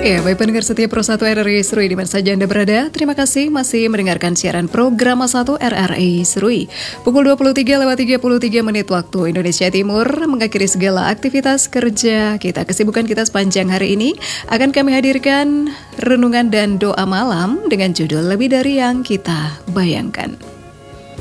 Ya, baik pendengar setia Pro 1 RRI Serui di mana saja Anda berada. Terima kasih masih mendengarkan siaran program 1 RRI Serui. Pukul 23:33 menit waktu Indonesia Timur mengakhiri segala aktivitas kerja kita. Kesibukan kita sepanjang hari ini akan kami hadirkan renungan dan doa malam dengan judul Lebih Dari Yang Kita Bayangkan.